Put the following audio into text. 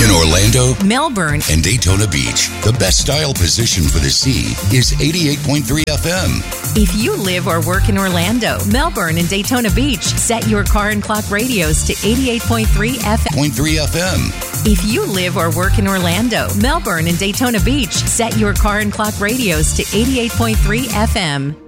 In Orlando, Melbourne, and Daytona Beach, the best style position for the sea is 88.3 FM. If you live or work in Orlando, Melbourne, and Daytona Beach, set your car and clock radios to 88.3 FM. If you live or work in Orlando, Melbourne, and Daytona Beach, set your car and clock radios to 88.3 FM.